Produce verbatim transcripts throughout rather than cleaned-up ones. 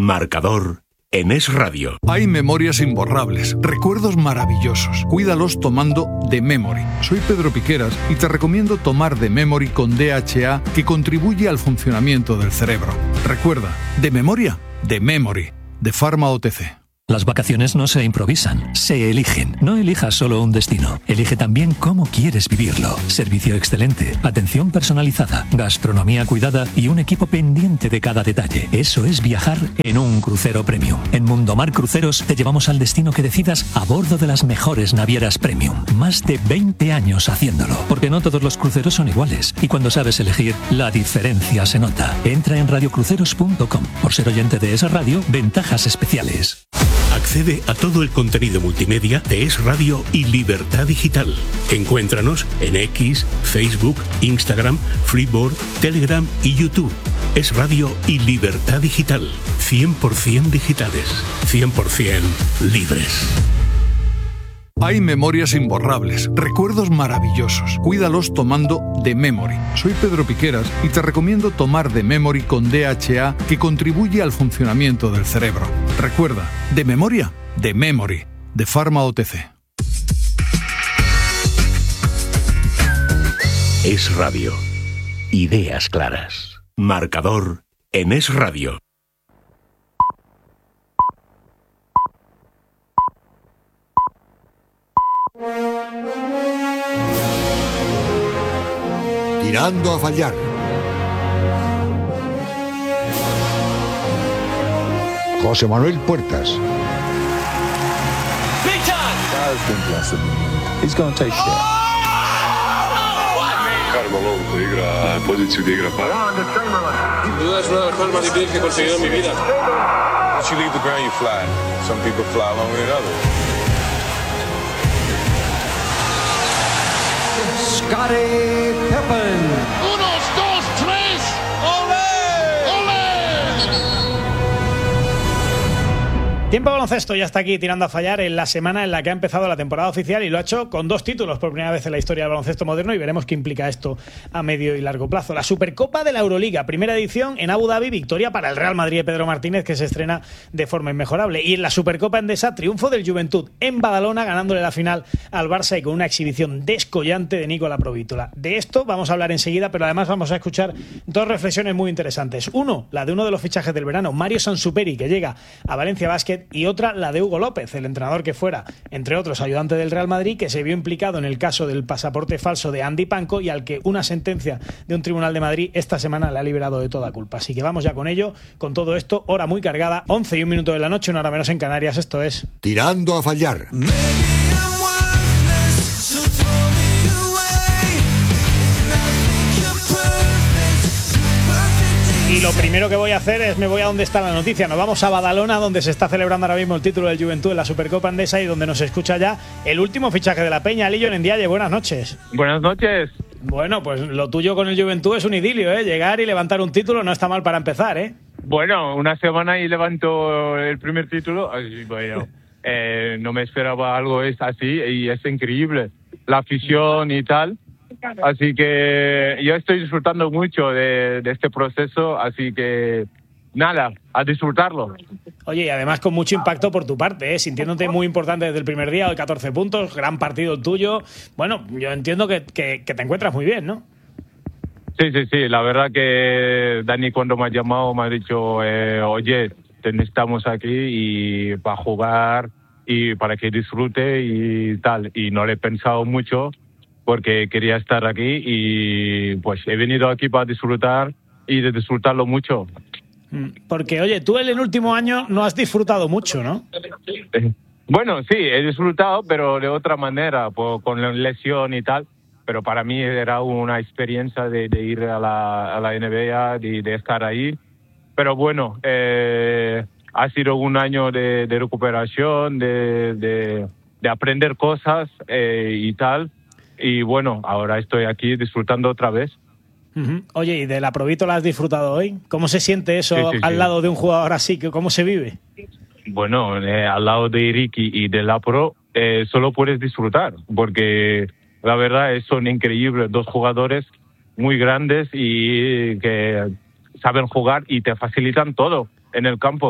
Marcador en Es Radio. Hay memorias imborrables, recuerdos maravillosos. Cuídalos tomando The Memory. Soy Pedro Piqueras y te recomiendo tomar The Memory con D H A, que contribuye al funcionamiento del cerebro. Recuerda, de memoria, The Memory, de Pharma O T C. Las vacaciones no se improvisan, se eligen. No elijas solo un destino, elige también cómo quieres vivirlo. Servicio excelente, atención personalizada, gastronomía cuidada y un equipo pendiente de cada detalle. Eso es viajar en un crucero premium. En Mundomar Cruceros te llevamos al destino que decidas a bordo de las mejores navieras premium. Más de veinte años haciéndolo, porque no todos los cruceros son iguales. Y cuando sabes elegir, la diferencia se nota. Entra en radio cruceros punto com. Por ser oyente de esa radio, ventajas especiales. Accede a todo el contenido multimedia de Es Radio y Libertad Digital. Encuéntranos en X, Facebook, Instagram, Freeboard, Telegram y YouTube. Es Radio y Libertad Digital. cien por ciento digitales, cien por ciento libres. Hay memorias imborrables, recuerdos maravillosos. Cuídalos tomando The Memory. Soy Pedro Piqueras y te recomiendo tomar The Memory con D H A, que contribuye al funcionamiento del cerebro. Recuerda, de memoria, The Memory, de Pharma O T C. Es Radio. Ideas claras. Marcador en Es Radio. Tirando a fallar. José Manuel Puertas. He's gonna take shit. Carmelo igra poziciju gdje igra para. Sin duda es una de las cosas más difíciles que he conseguido en mi vida. Once you leave the ground, you fly. Some people fly longer than others. Scottie Pippen. Unos, dos, tres. ¡Olé! ¡Olé! Tiempo baloncesto ya está aquí tirando a fallar en la semana en la que ha empezado la temporada oficial, y lo ha hecho con dos títulos por primera vez en la historia del baloncesto moderno, y veremos qué implica esto a medio y largo plazo. La Supercopa de la Euroliga, primera edición en Abu Dhabi, victoria para el Real Madrid de Pedro Martínez, que se estrena de forma inmejorable. Y en la Supercopa Endesa, triunfo del Juventud en Badalona, ganándole la final al Barça y con una exhibición descollante de Nicola Provítola. De esto vamos a hablar enseguida, pero además vamos a escuchar dos reflexiones muy interesantes. Uno, la de uno de los fichajes del verano, Mario Sansuperi, que llega a Valencia Basket, y otra, la de Hugo López, el entrenador que fuera, entre otros, ayudante del Real Madrid, que se vio implicado en el caso del pasaporte falso de Andy Panko y al que una sentencia de un tribunal de Madrid esta semana le ha liberado de toda culpa. Así que vamos ya con ello, con todo esto, hora muy cargada, once y un minuto de la noche, una hora menos en Canarias. Esto es Tirando a fallar. Y lo primero que voy a hacer es me voy a donde está la noticia. Nos vamos a Badalona, donde se está celebrando ahora mismo el título del Juventud en la Supercopa Endesa y donde nos escucha ya el último fichaje de la Peña, Lillo Nendiaye. Buenas noches. Buenas noches. Bueno, pues lo tuyo con el Juventud es un idilio, ¿eh? Llegar y levantar un título no está mal para empezar, ¿eh? Bueno, una semana y levanto el primer título. Ay, bueno, eh, no me esperaba algo así y es increíble. La afición y tal. Así que yo estoy disfrutando mucho de, de este proceso, así que nada, a disfrutarlo. Oye, y además con mucho impacto por tu parte, ¿eh? Sintiéndote muy importante desde el primer día, hoy catorce puntos, gran partido el tuyo. Bueno, yo entiendo que, que, que te encuentras muy bien, ¿no? Sí, sí, sí, la verdad que Dani cuando me ha llamado me ha dicho, eh, oye, te necesitamos aquí y para jugar y para que disfrute y tal, y no le he pensado mucho porque quería estar aquí y pues he venido aquí para disfrutar y de disfrutarlo mucho. Porque, oye, tú en el último año no has disfrutado mucho, ¿no? Bueno, sí, he disfrutado, pero de otra manera, pues, con la lesión y tal. Pero para mí era una experiencia de, de ir a la, a la N B A, de, de estar ahí. Pero bueno, eh, ha sido un año de, de recuperación, de, de, de aprender cosas eh, y tal. Y bueno, ahora estoy aquí disfrutando otra vez. Uh-huh. Oye, ¿y de la Provítola has disfrutado hoy? ¿Cómo se siente eso sí, sí, al sí. lado de un jugador así? ¿Cómo se vive? Bueno, eh, al lado de Ricky y de la Pro eh, solo puedes disfrutar, porque la verdad es, son increíbles, dos jugadores muy grandes y que saben jugar y te facilitan todo en el campo.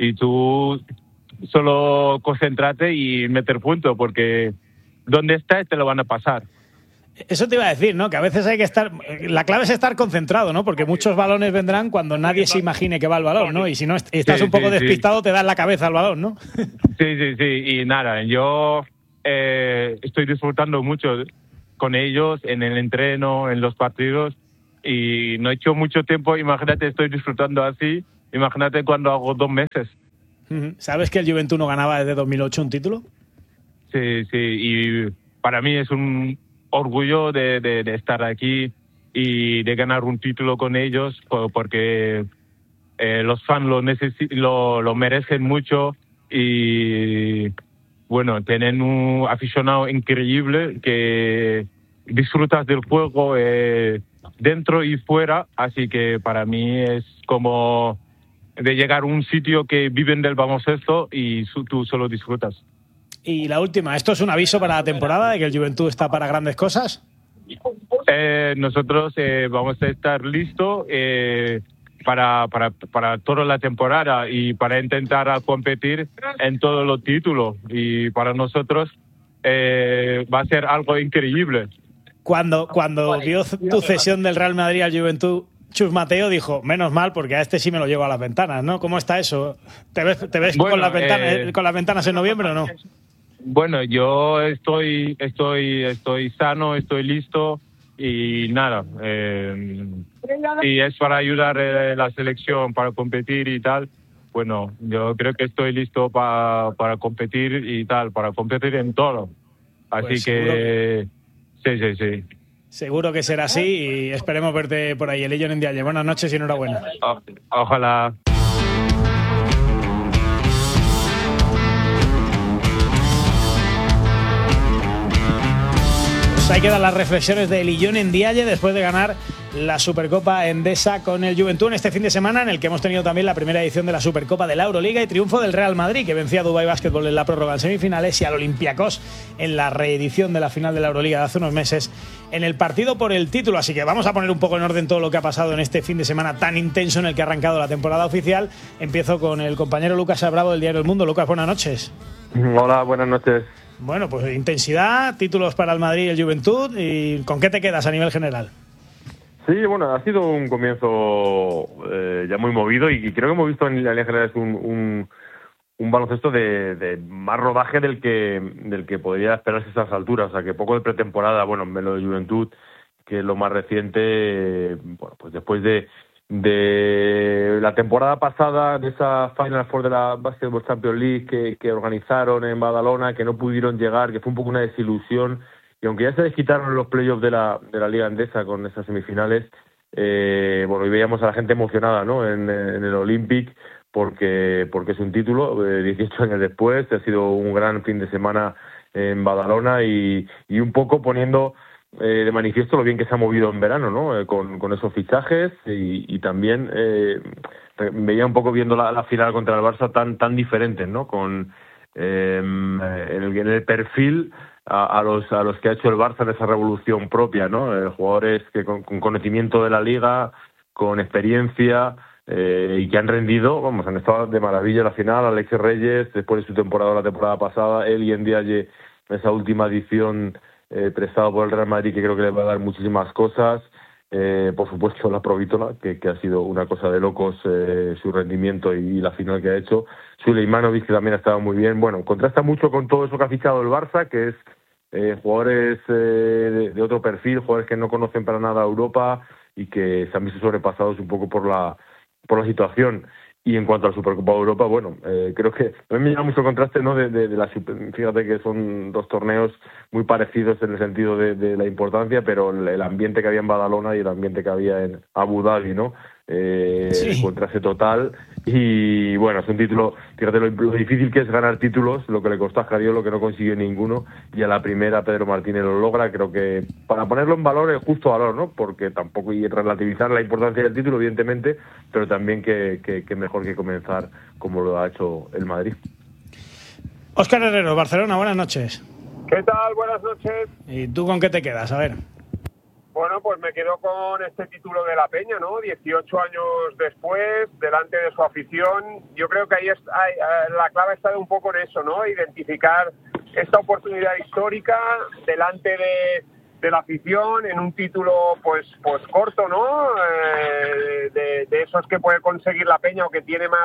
y tú solo concentrate y meter puntos, porque donde estés te lo van a pasar. Eso te iba a decir, ¿no? Que a veces hay que estar... La clave es estar concentrado, ¿no? Porque muchos balones vendrán cuando nadie se imagine que va el balón, ¿no? Y si no estás sí, un poco sí, despistado, sí. te das la cabeza al balón, ¿no? Sí, sí, sí. Y nada, yo eh, estoy disfrutando mucho con ellos en el entreno, en los partidos, y no he hecho mucho tiempo. Imagínate, estoy disfrutando así. Imagínate cuando hago dos meses. ¿Sabes que el Juventud no ganaba desde dos mil ocho un título? Sí, sí. Y para mí es un orgullo de, de, de estar aquí y de ganar un título con ellos, porque eh, los fans lo, necesi- lo, lo merecen mucho y bueno, tienen un aficionado increíble que disfrutas del juego eh, dentro y fuera, así que para mí es como de llegar a un sitio que viven del baloncesto y su, tú solo disfrutas. Y la última, ¿esto es un aviso para la temporada de que el Juventud está para grandes cosas? Eh, nosotros eh, vamos a estar listos eh, para, para, para toda la temporada y para intentar competir en todos los títulos. Y para nosotros eh, va a ser algo increíble. Cuando, cuando vio tu cesión del Real Madrid al Juventud, Chus Mateo dijo, menos mal, porque a este sí me lo llevo a las ventanas, ¿no? ¿Cómo está eso? ¿Te ves, te ves bueno, con, las ventanas, eh, con las ventanas en noviembre o no? Bueno, yo estoy, estoy, estoy sano, estoy listo y nada. Eh, y es para ayudar a la selección, para competir y tal. Bueno, yo creo que estoy listo pa, para competir y tal, para competir en todo. Así Pues que, sí, sí, sí. Seguro que será así y esperemos verte por ahí. Elijon Ndiaye, buenas noches y enhorabuena. O, ojalá. Ahí quedan las reflexiones de Elijon Ndiaye después de ganar la Supercopa Endesa con el Juventud en este fin de semana, en el que hemos tenido también la primera edición de la Supercopa de la Euroliga y triunfo del Real Madrid, que vencía a Dubai Basketball en la prórroga en semifinales y al Olympiacos en la reedición de la final de la Euroliga de hace unos meses en el partido por el título. Así que vamos a poner un poco en orden todo lo que ha pasado en este fin de semana tan intenso en el que ha arrancado la temporada oficial. Empiezo con el compañero Lucas Bravo del diario El Mundo. Lucas, buenas noches. Hola, buenas noches. Bueno, pues intensidad, títulos para el Madrid y el Juventud. ¿Y con qué te quedas a nivel general? Sí, bueno, ha sido un comienzo eh, ya muy movido y creo que hemos visto en la línea general es un, un, un baloncesto de, de más rodaje del que del que podría esperarse a estas alturas. O sea, que poco de pretemporada, bueno, en lo de Juventud, que es lo más reciente, bueno, pues después de de la temporada pasada, de esa Final Four de la Basketball Champions League que, que organizaron en Badalona, que no pudieron llegar, que fue un poco una desilusión, y aunque ya se desquitaron los playoffs de la de la Liga Endesa con esas semifinales, eh, bueno, y veíamos a la gente emocionada, ¿no?, en, en el Olympic, porque porque es un título, eh, dieciocho años después, ha sido un gran fin de semana en Badalona y, y un poco poniendo Eh, de manifiesto lo bien que se ha movido en verano, ¿no? Eh, con, con esos fichajes y, y también eh, veía un poco viendo la, la final contra el Barça tan tan diferentes, ¿no? Con eh, en, el, en el perfil a, a los a los que ha hecho el Barça en esa revolución propia, ¿no? Eh, jugadores que con, con conocimiento de la liga, con experiencia eh, y que han rendido, vamos, han estado de maravilla en la final. Alexis Reyes, después de su temporada la temporada pasada, Elijon Ndiaye en esa última edición Eh, prestado por el Real Madrid, que creo que le va a dar muchísimas cosas. Eh, por supuesto, la Provítola, que, que ha sido una cosa de locos, eh, su rendimiento y, y la final que ha hecho. Suleimanovic, que también ha estado muy bien. Bueno, contrasta mucho con todo eso que ha fichado el Barça, que es eh, jugadores eh, de, de otro perfil, jugadores que no conocen para nada a Europa y que se han visto sobrepasados un poco por la, por la situación. Y en cuanto a la Supercopa de Europa, bueno, eh, creo que a mí me llama mucho contraste, ¿no? De, de, de la super, fíjate que son dos torneos muy parecidos en el sentido de, de la importancia, pero el, el ambiente que había en Badalona y el ambiente que había en Abu Dhabi, ¿no? Eh, sí. Contraste total. Y bueno, es un título, fíjate lo, lo difícil que es ganar títulos, lo que le costó a Jariolo, lo que no consiguió ninguno, y a la primera Pedro Martínez lo logra. Creo que para ponerlo en valor, es justo valor, ¿no? Porque tampoco, y relativizar la importancia del título, evidentemente, pero también que, que, que mejor que comenzar como lo ha hecho el Madrid. Óscar Herrero, Barcelona, buenas noches. ¿Qué tal? Buenas noches. ¿Y tú con qué te quedas? A ver. Bueno, pues me quedo con este título de la Peña, ¿no? dieciocho años después, delante de su afición. Yo creo que ahí es, hay, la clave está un poco en eso, ¿no? Identificar esta oportunidad histórica delante de, de la afición en un título, pues, pues corto, ¿no? Eh, de, de esos que puede conseguir la Peña o que tiene más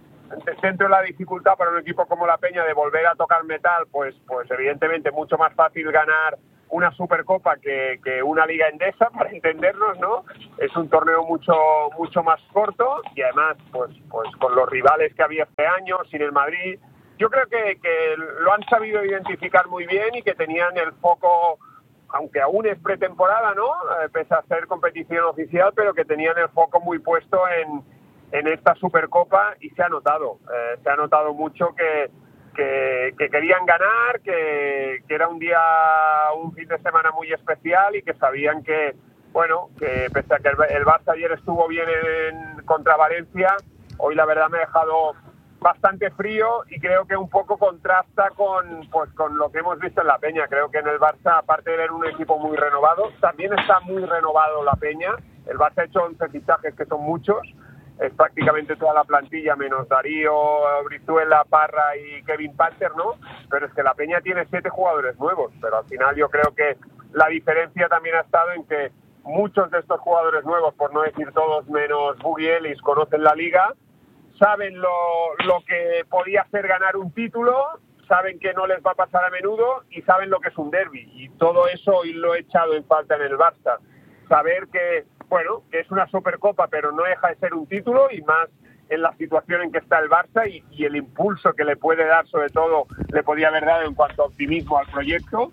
dentro de la dificultad para un equipo como la Peña de volver a tocar metal, pues, pues evidentemente mucho más fácil ganar una Supercopa que, que una Liga Endesa, para entendernos, ¿no? Es un torneo mucho mucho más corto y además, pues pues con los rivales que había este año, sin el Madrid, yo creo que, que lo han sabido identificar muy bien y que tenían el foco, aunque aún es pretemporada, ¿no? Eh, pese a ser competición oficial, pero que tenían el foco muy puesto en, en esta Supercopa y se ha notado, eh, se ha notado mucho que Que, que querían ganar, que, que era un día, un fin de semana muy especial y que sabían que, bueno, que pese a que el, el Barça ayer estuvo bien en, contra Valencia, hoy la verdad me ha dejado bastante frío y creo que un poco contrasta con, pues, con lo que hemos visto en la Peña. Creo que en el Barça, aparte de ver un equipo muy renovado, también está muy renovado la Peña. El Barça ha hecho once fichajes, que son muchos. Es prácticamente toda la plantilla, menos Darío, Brizuela, Parra y Kevin Panther, ¿no? Pero es que la Peña tiene siete jugadores nuevos, pero al final yo creo que la diferencia también ha estado en que muchos de estos jugadores nuevos, por no decir todos menos Bugui Ellis, conocen la Liga, saben lo, lo que podía hacer ganar un título, saben que no les va a pasar a menudo y saben lo que es un derbi. Y todo eso hoy lo he echado en falta en el Barça. Saber que, bueno, que es una Supercopa, pero no deja de ser un título y más en la situación en que está el Barça y, y el impulso que le puede dar, sobre todo, le podía haber dado en cuanto a optimismo al proyecto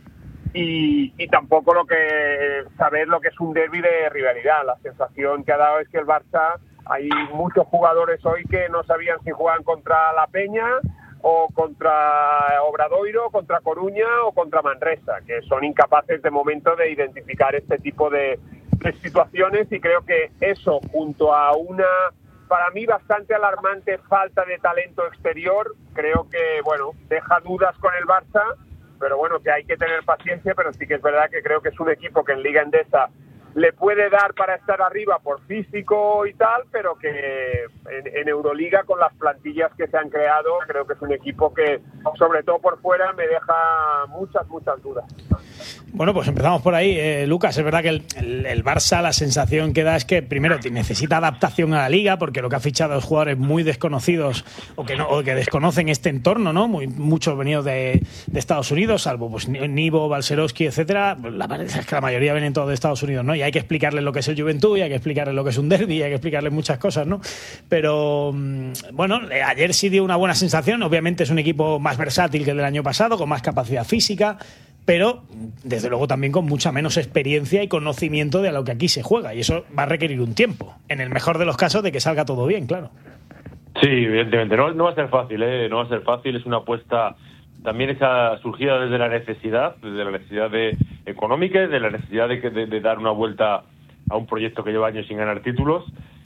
y, y tampoco lo que saber lo que es un derbi de rivalidad. La sensación que ha dado es que el Barça, hay muchos jugadores hoy que no sabían si juegan contra la Peña o contra Obradoiro, contra Coruña o contra Manresa, que son incapaces de momento de identificar este tipo de de situaciones y creo que eso, junto a una, para mí, bastante alarmante falta de talento exterior, creo que, bueno, deja dudas con el Barça, pero bueno, que hay que tener paciencia, pero sí que es verdad que creo que es un equipo que en Liga Endesa le puede dar para estar arriba por físico y tal, pero que en, en Euroliga, con las plantillas que se han creado, creo que es un equipo que, sobre todo por fuera, me deja muchas, muchas dudas. Bueno, pues empezamos por ahí. Eh, Lucas, es verdad que el, el, el Barça, la sensación que da es que primero necesita adaptación a la Liga, porque lo que ha fichado es jugadores muy desconocidos o que no o que desconocen este entorno, ¿no? Muy, muchos venidos de, de Estados Unidos, salvo pues Nivo, Balcerowski, etcétera. La verdad es que la mayoría vienen todos de Estados Unidos, ¿no? Y hay que explicarles lo que es el Juventud, y hay que explicarles lo que es un derbi, hay que explicarles muchas cosas, ¿no? Pero bueno, ayer sí dio una buena sensación. Obviamente es un equipo más versátil que el del año pasado, con más capacidad física, pero desde luego también con mucha menos experiencia y conocimiento de a lo que aquí se juega, y eso va a requerir un tiempo, en el mejor de los casos, de que salga todo bien, claro. Sí, evidentemente, no, no va a ser fácil, ¿eh? No va a ser fácil, es una apuesta también esa surgida desde la necesidad, desde la necesidad de, económica, de la necesidad de, de, de dar una vuelta a un proyecto que lleva años sin ganar títulos.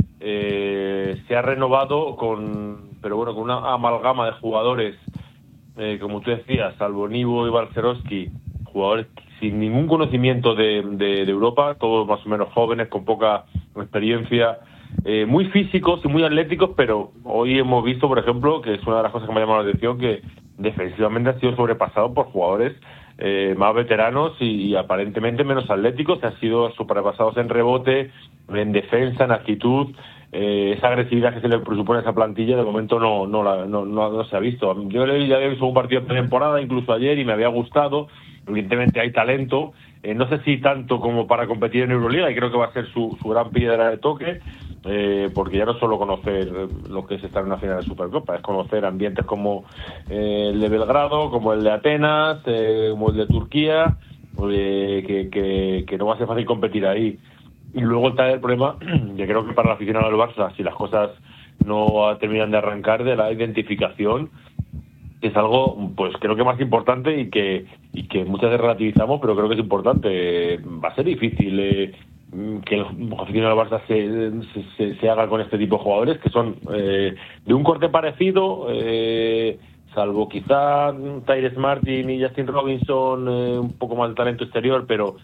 Eh, se ha renovado con, pero bueno, con una amalgama de jugadores, eh, como tú decías, salvo Nivo y Balcerowski, jugadores sin ningún conocimiento de, de, de Europa, todos más o menos jóvenes, con poca experiencia, eh, muy físicos y muy atléticos, pero hoy hemos visto, por ejemplo, que es una de las cosas que me ha llamado la atención, que defensivamente han sido sobrepasados por jugadores eh, más veteranos y, y aparentemente menos atléticos, que han sido sobrepasados en rebote, en defensa, en actitud. Eh, esa agresividad que se le presupone a esa plantilla de momento no no, la, no, no, no se ha visto. Yo ya había visto un partido de pretemporada, incluso ayer, y me había gustado. Evidentemente hay talento, eh, no sé si tanto como para competir en Euroliga, y creo que va a ser su, su gran piedra de toque, eh, porque ya no solo conocer lo que es estar en una final de Supercopa, es conocer ambientes como eh, el de Belgrado, como el de Atenas, eh, como el de Turquía, eh, que, que, que no va a ser fácil competir ahí. Y luego está el problema, que creo que para el aficionado del Barça, si las cosas no terminan de arrancar, de la identificación, es algo, pues creo que más importante y que y que muchas veces relativizamos, pero creo que es importante. Va a ser difícil eh, que el aficionado del Barça se, se, se haga con este tipo de jugadores, que son eh, de un corte parecido, eh, salvo quizá Tyrese Martin y Justin Robinson, eh, un poco más de talento exterior, pero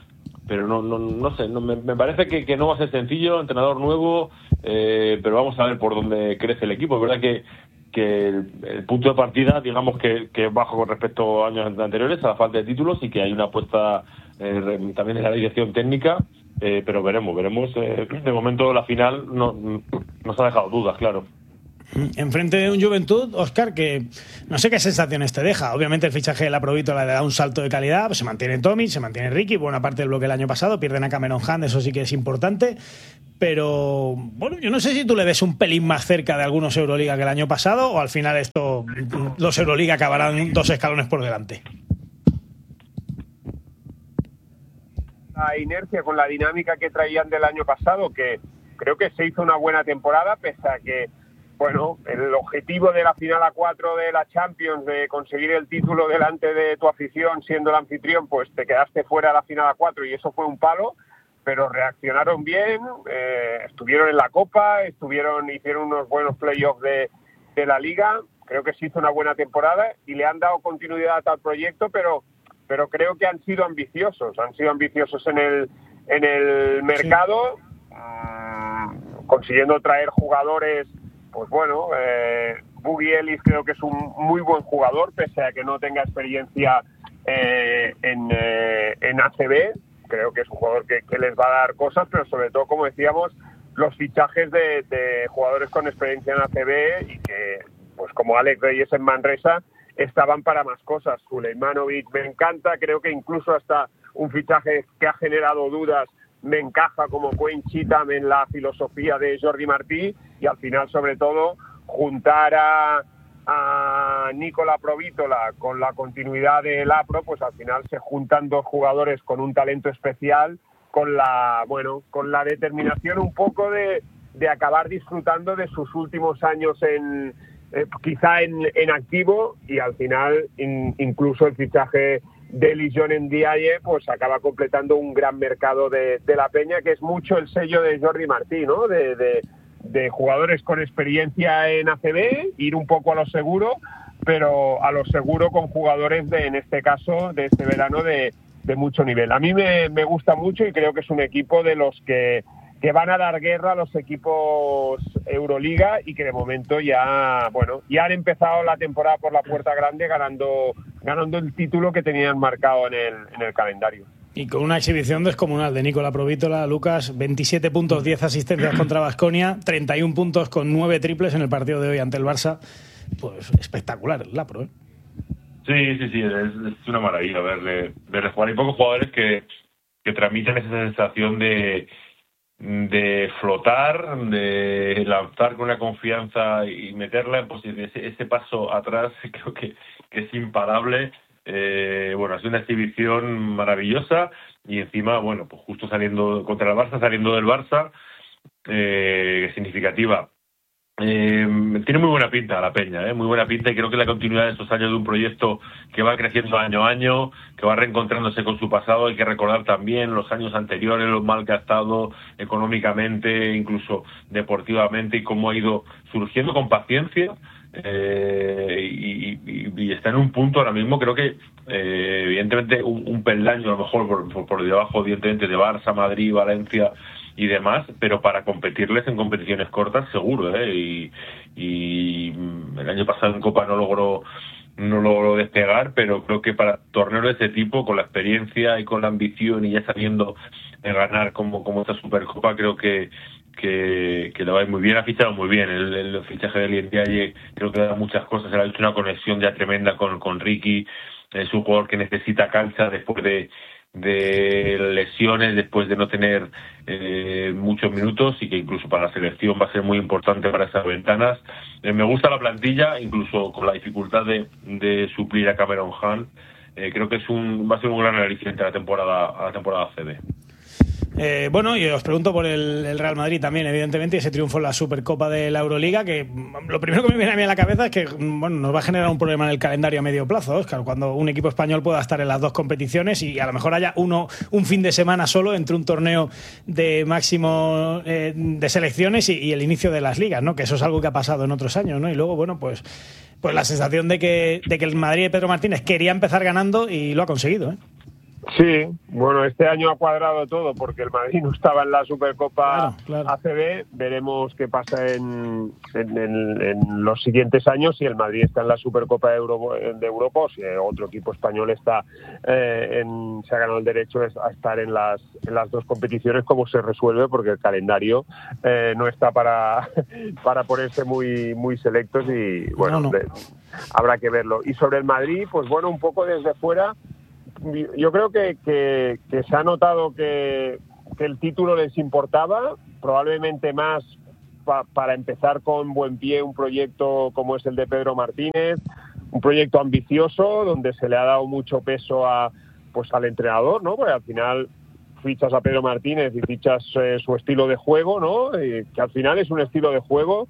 pero no no no sé, no, me, me parece que, que no va a ser sencillo, entrenador nuevo, eh, pero vamos a ver por dónde crece el equipo. Es verdad que que el, el punto de partida, digamos que, que es bajo con respecto a años anteriores, a la falta de títulos, y que hay una apuesta eh, también en la dirección técnica, eh, pero veremos, veremos. Eh, de momento la final no nos ha dejado dudas, claro. Enfrente de un Juventud, Óscar, que no sé qué sensaciones te deja. Obviamente el fichaje de la Provítola le da un salto de calidad, pues se mantiene Tomic, se mantiene Ricky, buena parte del bloque del año pasado, pierden a Cameron Hunt, eso sí que es importante, pero bueno, yo no sé si tú le ves un pelín más cerca de algunos Euroliga que el año pasado, o al final esto, los Euroliga acabarán dos escalones por delante. La inercia con la dinámica que traían del año pasado, que creo que se hizo una buena temporada, pese a que bueno, el objetivo de la final a cuatro de la Champions, de conseguir el título delante de tu afición siendo el anfitrión, pues te quedaste fuera de la final a cuatro y eso fue un palo, pero reaccionaron bien, eh, estuvieron en la Copa, estuvieron hicieron unos buenos playoffs de, de la Liga, creo que se hizo una buena temporada y le han dado continuidad al proyecto, pero pero creo que han sido ambiciosos, han sido ambiciosos en el, en el mercado, sí. uh, consiguiendo traer jugadores. Pues bueno, eh, Boogie Ellis creo que es un muy buen jugador, pese a que no tenga experiencia eh, en, eh, en A C B. Creo que es un jugador que, que les va a dar cosas, pero sobre todo, como decíamos, los fichajes de, de jugadores con experiencia en A C B y que, pues como Alex Reyes en Manresa, estaban para más cosas. Sulejmanovic me encanta, creo que incluso hasta un fichaje que ha generado dudas me encaja como Quinn Cheatham en la filosofía de Jordi Martí, y al final, sobre todo, juntar a, a Nicola Provítola con la continuidad de Lapro, pues al final se juntan dos jugadores con un talento especial, con la bueno con la determinación un poco de, de acabar disfrutando de sus últimos años en eh, quizá en, en activo, y al final in, incluso el fichaje de Lijon Ndiaye pues acaba completando un gran mercado de, de la Peña, que es mucho el sello de Jordi Martí, ¿no? De, de, de jugadores con experiencia en A C B, ir un poco a lo seguro, pero a lo seguro con jugadores de, en este caso, de este verano de, de mucho nivel. A mí me, me gusta mucho y creo que es un equipo de los que, que van a dar guerra a los equipos Euroliga y que de momento ya, bueno, ya han empezado la temporada por la puerta grande ganando ganando el título que tenían marcado en el, en el calendario. Y con una exhibición descomunal de Nicola Provítola, Lucas, veintisiete puntos, diez asistencias contra Baskonia, treinta y un puntos con nueve triples en el partido de hoy ante el Barça. Pues espectacular el Lapro, ¿eh? Sí, sí, sí, es, es una maravilla verle, verle jugar. Hay pocos jugadores que, que transmiten esa sensación de, de flotar, de lanzar con una confianza y meterla en posición. Ese, ese paso atrás creo que que es imparable. Eh, bueno, ha sido una exhibición maravillosa y encima, bueno, pues justo saliendo contra el Barça, saliendo del Barça, eh, significativa. Eh, tiene muy buena pinta la Peña, ¿eh? Muy buena pinta, y creo que la continuidad de estos años de un proyecto que va creciendo año a año, que va reencontrándose con su pasado. Hay que recordar también los años anteriores, lo mal que ha estado económicamente, incluso deportivamente, y cómo ha ido surgiendo con paciencia. Eh, y, y, y está en un punto ahora mismo, creo que eh, evidentemente un, un peldaño a lo mejor por, por, por debajo evidentemente de Barça, Madrid, Valencia y demás, pero para competirles en competiciones cortas seguro, ¿eh? y, y el año pasado en Copa no logró no logró despegar, pero creo que para torneos de este tipo, con la experiencia y con la ambición y ya sabiendo de ganar como, como esta Supercopa, creo que que, que le va a ir muy bien. Ha fichado muy bien el, el fichaje de Ndiaye, creo que le da muchas cosas. Se le ha hecho una conexión ya tremenda con, con Ricky. Es un jugador que necesita cancha después de, de lesiones, después de no tener eh, muchos minutos, y que incluso para la selección va a ser muy importante para esas ventanas. Eh, me gusta la plantilla, incluso con la dificultad de, de suplir a Cameron Hunt. Eh, creo que es un va a ser un gran aliciente a la temporada a la temporada C B. Eh, bueno, y os pregunto por el, el Real Madrid también, evidentemente, y ese triunfo en la Supercopa de la Euroliga, que lo primero que me viene a mí a la cabeza es que bueno, nos va a generar un problema en el calendario a medio plazo, Óscar, cuando un equipo español pueda estar en las dos competiciones y a lo mejor haya uno un fin de semana solo entre un torneo de máximo eh, de selecciones y, y el inicio de las ligas, ¿no? Que eso es algo que ha pasado en otros años, ¿no? Y luego, bueno, pues, pues la sensación de que, de que el Madrid de Pedro Martínez quería empezar ganando y lo ha conseguido, ¿eh? Sí, bueno, este año ha cuadrado todo porque el Madrid no estaba en la Supercopa claro, claro. A C B. Veremos qué pasa en, en, en, en los siguientes años, si el Madrid está en la Supercopa de, Euro, de Europa o si otro equipo español está eh, en, se ha ganado el derecho a estar en las, en las dos competiciones, cómo se resuelve, porque el calendario eh, no está para, para ponerse muy, muy selectos y bueno, no, no. De, habrá que verlo. Y sobre el Madrid, pues bueno, un poco desde fuera, yo creo que, que, que se ha notado que, que el título les importaba, probablemente más pa, para empezar con buen pie un proyecto como es el de Pedro Martínez, un proyecto ambicioso donde se le ha dado mucho peso a, pues, al entrenador, ¿no? Porque al final fichas a Pedro Martínez y fichas eh, su estilo de juego, ¿no? Y que al final es un estilo de juego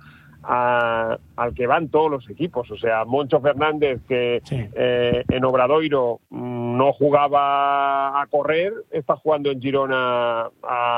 A, al que van todos los equipos. O sea, Moncho Fernández, que sí. eh, en Obradoiro no jugaba a correr, está jugando en Girona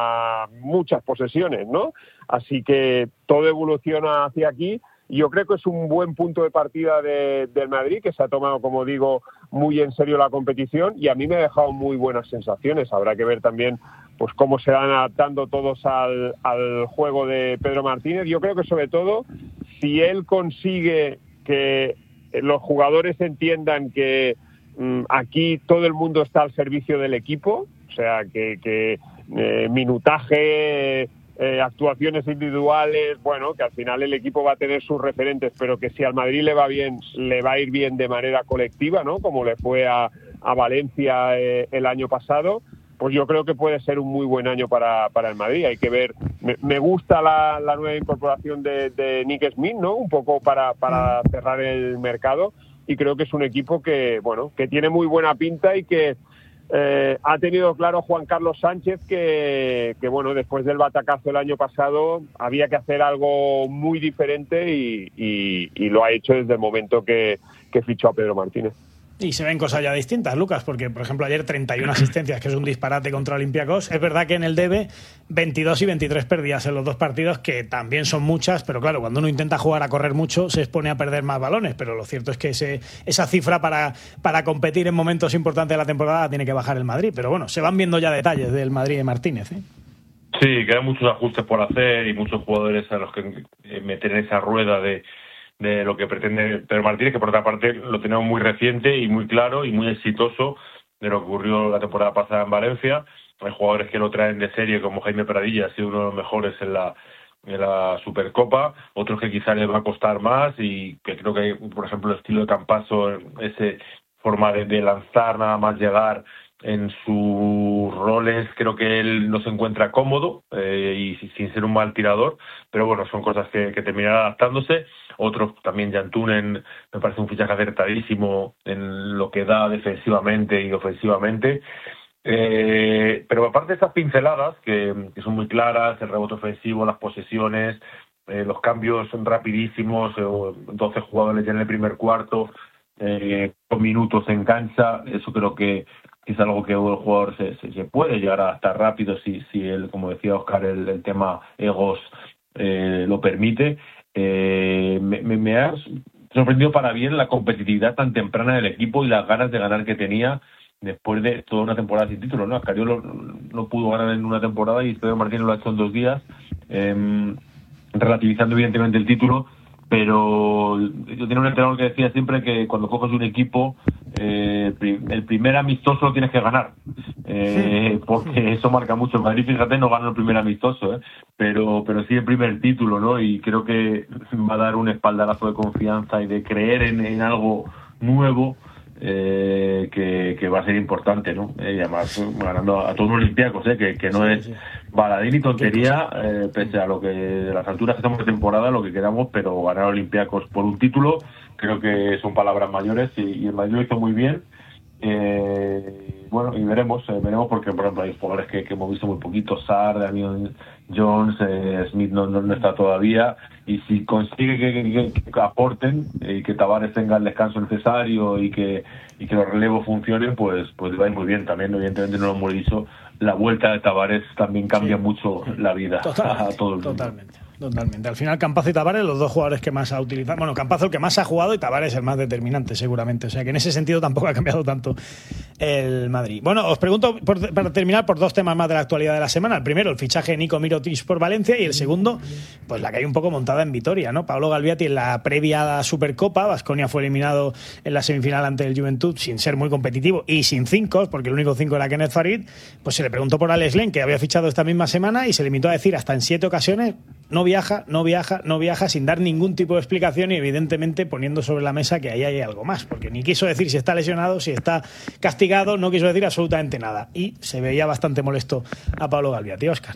a muchas posesiones, ¿no? Así que todo evoluciona hacia aquí. Y yo creo que es un buen punto de partida de, del Madrid, que se ha tomado, como digo, muy en serio la competición, y a mí me ha dejado muy buenas sensaciones. Habrá que ver también pues cómo se van adaptando todos al, al juego de Pedro Martínez. Yo creo que sobre todo, si él consigue que los jugadores entiendan que mmm, aquí todo el mundo está al servicio del equipo, o sea, que, que eh, minutaje... Eh, actuaciones individuales, bueno, que al final el equipo va a tener sus referentes, pero que si al Madrid le va bien, le va a ir bien de manera colectiva, ¿no? Como le fue a, a Valencia eh, el año pasado, pues yo creo que puede ser un muy buen año para, para el Madrid. Hay que ver, me, me gusta la, la nueva incorporación de, de Nick Smith, ¿no? Un poco para, para cerrar el mercado, y creo que es un equipo que, bueno, que tiene muy buena pinta y que Eh, ha tenido claro Juan Carlos Sánchez que, que, bueno, después del batacazo el año pasado había que hacer algo muy diferente y, y, y lo ha hecho desde el momento que, que fichó a Pedro Martínez. Y se ven cosas ya distintas, Lucas, porque, por ejemplo, ayer treinta y una asistencias, que es un disparate contra Olympiacos. Es verdad que en el D B veintidós y veintitrés pérdidas en los dos partidos, que también son muchas, pero claro, cuando uno intenta jugar a correr mucho, se expone a perder más balones, pero lo cierto es que ese, esa cifra para, para competir en momentos importantes de la temporada tiene que bajar el Madrid. Pero bueno, se van viendo ya detalles del Madrid de Martínez, ¿eh? Sí, quedan muchos ajustes por hacer y muchos jugadores a los que meter en esa rueda de... de lo que pretende Pedro Martínez, que por otra parte lo tenemos muy reciente y muy claro y muy exitoso de lo que ocurrió la temporada pasada en Valencia. Hay jugadores que lo traen de serie, como Jaime Pradilla, ha sido uno de los mejores en la, en la Supercopa, otros que quizás les va a costar más, y que creo que, por ejemplo, el estilo de Campazo, esa forma de, de lanzar, nada más llegar en sus roles, creo que él no se encuentra cómodo eh, y sin ser un mal tirador, pero bueno, son cosas que, que terminarán adaptándose. Otros también, Jan Tunen, me parece un fichaje acertadísimo en lo que da defensivamente y ofensivamente. Eh, pero aparte de estas pinceladas, que, que son muy claras, el rebote ofensivo, las posesiones, eh, los cambios son rapidísimos, eh, doce jugadores ya en el primer cuarto, eh, con minutos en cancha, eso creo que es algo que el jugador se, se, se puede llegar a estar rápido si, si él, como decía Óscar, el, el tema egos eh, lo permite. Eh, me, me, me ha sorprendido para bien la competitividad tan temprana del equipo y las ganas de ganar que tenía después de toda una temporada sin título, ¿no? Ascariolo no pudo ganar en una temporada y Pedro Martínez lo ha hecho en dos días, eh, relativizando evidentemente el título, pero yo tenía un entrenador que decía siempre que cuando coges un equipo, eh, el primer amistoso lo tienes que ganar, eh, porque eso marca mucho. El Madrid, fíjate, no ganó el primer amistoso, eh, pero pero sí el primer título, ¿no? Y creo que va a dar un espaldarazo de confianza y de creer en, en algo nuevo, eh, que, que va a ser importante, ¿no? Eh, y además ganando a todos los Olympiacos, eh, que, que no sí, es sí. baladín y tontería, eh, pese a lo que las alturas que estamos de temporada, lo que queramos, pero ganar a Olympiacos por un título creo que son palabras mayores, y, y el Madrid lo hizo muy bien. Eh, bueno, y veremos, eh, veremos porque, por ejemplo, hay jugadores que, que hemos visto muy poquito, Sarr, Daniel Jones, eh, Smith no, no, no está todavía, y si consigue que, que, que aporten y que Tavares tenga el descanso necesario y que y que los relevos funcionen, pues pues va a ir muy bien también. Evidentemente no lo hemos dicho, la vuelta de Tavares también cambia sí. mucho la vida a todo el mundo. Totalmente. Totalmente. Al final, Campazo y Tavares, los dos jugadores que más ha utilizado. Bueno, Campazo el que más ha jugado y Tavares el más determinante, seguramente. O sea que en ese sentido tampoco ha cambiado tanto el Madrid. Bueno, os pregunto, por, para terminar, por dos temas más de la actualidad de la semana. El primero, el fichaje de Nico Mirotic por Valencia, y el segundo, pues la que hay un poco montada en Vitoria, ¿no? Paolo Galbiati en la previa a la Supercopa, Baskonia fue eliminado en la semifinal ante el Juventud sin ser muy competitivo y sin cinco, porque el único cinco era Kenneth Farid. Pues se le preguntó por Alex Len, que había fichado esta misma semana, y se limitó a decir hasta en siete ocasiones: no viaja, no viaja, no viaja, sin dar ningún tipo de explicación y evidentemente poniendo sobre la mesa que ahí hay algo más, porque ni quiso decir si está lesionado, si está castigado, no quiso decir absolutamente nada, y se veía bastante molesto a Paolo Galbiati. Óscar.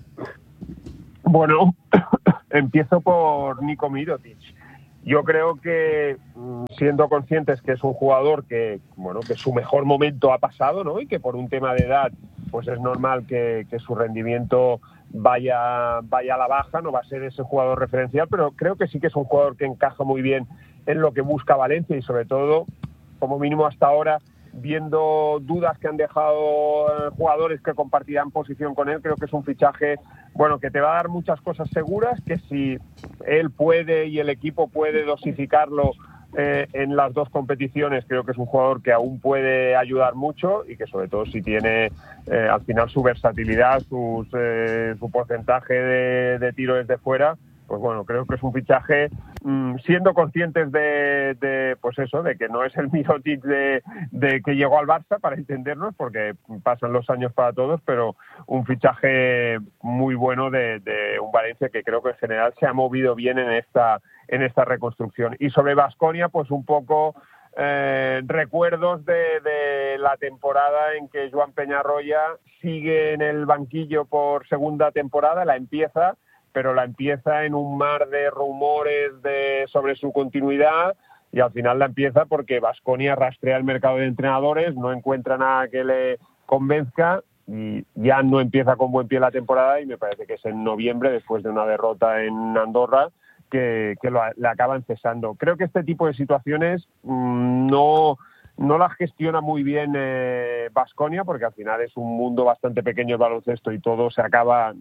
Bueno, empiezo por Nico Mirotic. Yo creo que, siendo conscientes que es un jugador que, bueno, que su mejor momento ha pasado, ¿no? Y que por un tema de edad, pues es normal que, que su rendimiento vaya, vaya a la baja, no va a ser ese jugador referencial, pero creo que sí que es un jugador que encaja muy bien en lo que busca Valencia, y sobre todo, como mínimo hasta ahora, viendo dudas que han dejado jugadores que compartirán posición con él, creo que es un fichaje, bueno, que te va a dar muchas cosas seguras, que si él puede y el equipo puede dosificarlo eh, en las dos competiciones, creo que es un jugador que aún puede ayudar mucho, y que sobre todo si tiene eh, al final su versatilidad, sus, eh, su porcentaje de, de tiro desde fuera, pues bueno, creo que es un fichaje, mmm, siendo conscientes de, de, pues eso, de que no es el Mirotic de, de que llegó al Barça, para entendernos, porque pasan los años para todos, pero un fichaje muy bueno de, de un Valencia que creo que en general se ha movido bien en esta, en esta reconstrucción. Y sobre Baskonia, pues un poco eh, recuerdos de, de la temporada en que Joan Peñarroya sigue en el banquillo por segunda temporada, la empieza, pero la empieza en un mar de rumores de, sobre su continuidad, y al final la empieza porque Baskonia rastrea el mercado de entrenadores, no encuentra nada que le convenzca y ya no empieza con buen pie la temporada, y me parece que es en noviembre, después de una derrota en Andorra, que, que lo, le acaban cesando. Creo que este tipo de situaciones mmm, no... no las gestiona muy bien Baskonia, eh, porque al final es un mundo bastante pequeño el baloncesto y todo se acaba,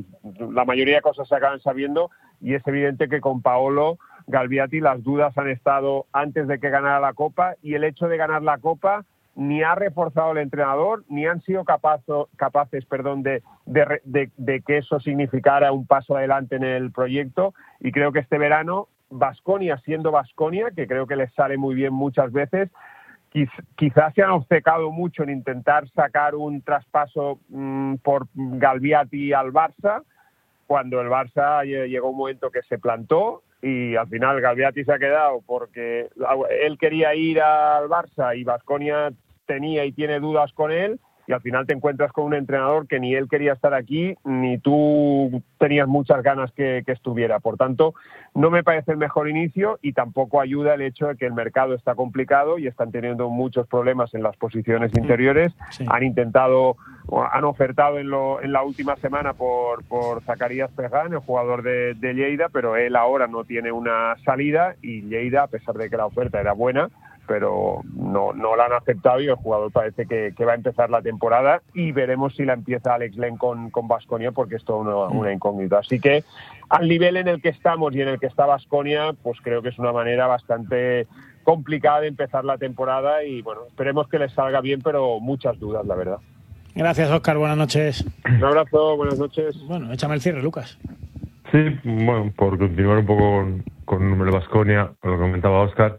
la mayoría de cosas se acaban sabiendo, y es evidente que con Paolo Galbiati las dudas han estado antes de que ganara la Copa, y el hecho de ganar la Copa ni ha reforzado el entrenador, ni han sido capazo, capaces perdón, de, de, de, de que eso significara un paso adelante en el proyecto, y creo que este verano Baskonia, siendo Baskonia, que creo que les sale muy bien muchas veces, quizás se han obcecado mucho en intentar sacar un traspaso mmm, por Galbiati al Barça, cuando el Barça llegó un momento que se plantó, y al final Galbiati se ha quedado porque él quería ir al Barça y Baskonia tenía y tiene dudas con él, y al final te encuentras con un entrenador que ni él quería estar aquí, ni tú tenías muchas ganas que, que estuviera. Por tanto, no me parece el mejor inicio, y tampoco ayuda el hecho de que el mercado está complicado y están teniendo muchos problemas en las posiciones interiores. Sí. Han intentado, han ofertado en, lo, en la última semana por, por Zacarías Peján, el jugador de, de Lleida, pero él ahora no tiene una salida, y Lleida, a pesar de que la oferta era buena, pero no, no la han aceptado, y el jugador parece que, que va a empezar la temporada, y veremos si la empieza Alex Len con, con Baskonia, porque es toda una, una incógnita. Así que al nivel en el que estamos y en el que está Baskonia, pues creo que es una manera bastante complicada de empezar la temporada, y bueno, esperemos que les salga bien, pero muchas dudas, la verdad. Gracias, Óscar, buenas noches. Un abrazo, buenas noches. Bueno, échame el cierre, Lucas. Sí, bueno, por continuar un poco con, con el Baskonia, con lo que comentaba Óscar.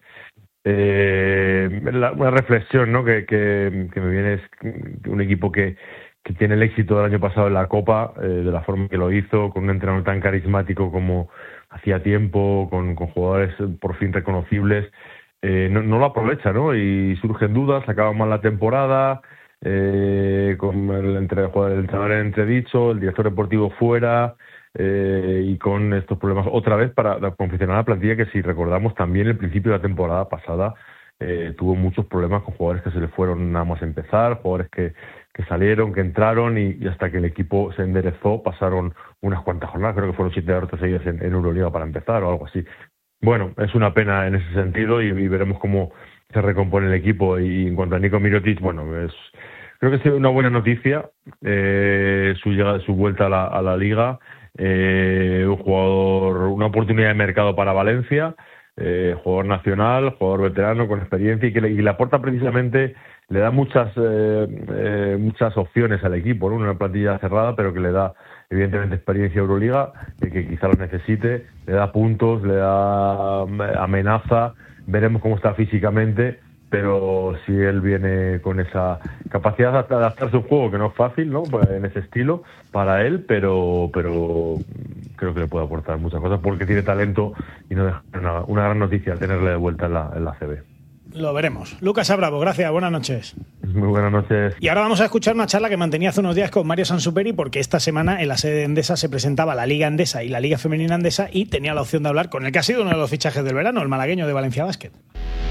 Eh, la, una reflexión, ¿no? que, que, que me viene es un equipo que, que tiene el éxito del año pasado en la Copa, eh, de la forma que lo hizo, con un entrenador tan carismático como hacía tiempo, con, con jugadores por fin reconocibles, eh, no, no lo aprovecha, ¿no? Y surgen dudas, acaba mal la temporada, eh, con el, entre, el entrenador en entredicho, el director deportivo fuera, Eh, y con estos problemas otra vez para, para confeccionar la plantilla, que si recordamos también el principio de la temporada pasada eh, tuvo muchos problemas con jugadores que se le fueron nada más empezar, jugadores que, que salieron, que entraron, y, y hasta que el equipo se enderezó pasaron unas cuantas jornadas, creo que fueron siete derrotas seguidas en, en Euroliga para empezar o algo así. Bueno, es una pena en ese sentido, y, y veremos cómo se recompone el equipo. Y en cuanto a Nico Mirotic, bueno, es creo que es una buena noticia eh, su llegada, su vuelta a la, a la liga. Eh, un jugador, una oportunidad de mercado para Valencia, eh, jugador nacional, jugador veterano con experiencia y que le, y le aporta precisamente, le da muchas eh, eh, muchas opciones al equipo, ¿no? Una plantilla cerrada, pero que le da evidentemente experiencia Euroliga, eh, que quizá lo necesite, le da puntos, le da amenaza, veremos cómo está físicamente, pero si él viene con esa capacidad de adaptar su juego, que no es fácil, ¿no? Pues en ese estilo para él, pero pero creo que le puede aportar muchas cosas porque tiene talento y no deja una, una gran noticia tenerle de vuelta en la, en la A C B. Lo veremos. Lucas Abravo, gracias, buenas noches. Muy buenas noches. Y ahora vamos a escuchar una charla que mantenía hace unos días con Mario Sansuperi, porque esta semana en la sede de Endesa se presentaba la Liga Endesa y la Liga Femenina Endesa y tenía la opción de hablar con el que ha sido uno de los fichajes del verano, el malagueño de Valencia Basket.